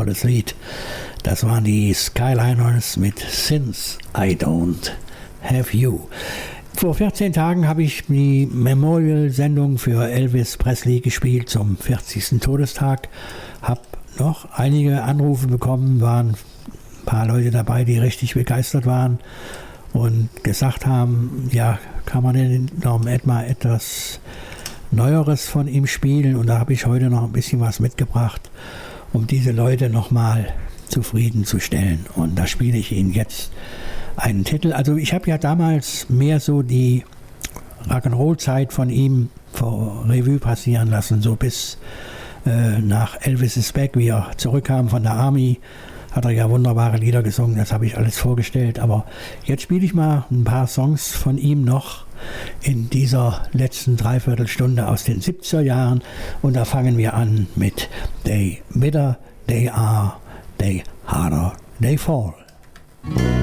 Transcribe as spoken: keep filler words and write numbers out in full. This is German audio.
tolles Lied. Das waren die Skyliners mit Since I Don't Have You. Vor vierzehn Tagen habe ich die Memorial-Sendung für Elvis Presley gespielt zum vierzigsten Todestag. Habe noch einige Anrufe bekommen, waren ein paar Leute dabei, die richtig begeistert waren und gesagt haben, ja, kann man denn noch etwa etwas Neueres von ihm spielen? Und da habe ich heute noch ein bisschen was mitgebracht, um diese Leute nochmal zufriedenzustellen. Und da spiele ich Ihnen jetzt einen Titel. Also ich habe ja damals mehr so die Rock'n'Roll-Zeit von ihm vor Revue passieren lassen, so bis äh, nach Elvis is Back, wie er zurückkam von der Army, hat er ja wunderbare Lieder gesungen, das habe ich alles vorgestellt. Aber jetzt spiele ich mal ein paar Songs von ihm noch in dieser letzten Dreiviertelstunde aus den siebziger Jahren. Und da fangen wir an mit They Bitter They Are, They Harder They Fall.